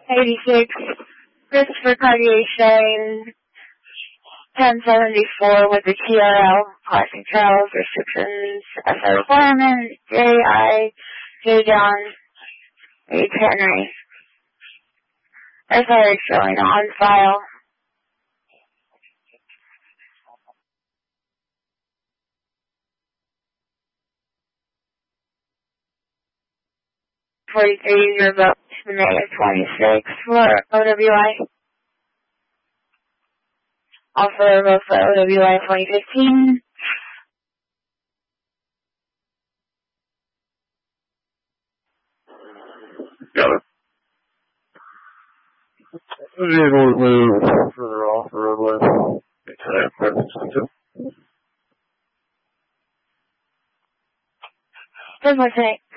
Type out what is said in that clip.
86, Christopher Cartier Shane, 1074 with the TRL, Classic Trails, restrictions, SR requirements, J John, 8 Henry. SR showing on file. $43, you're about to -26 for OWI. Also vote for OWI 2015. Got it. Vehicle move further off the roadway. Does my say?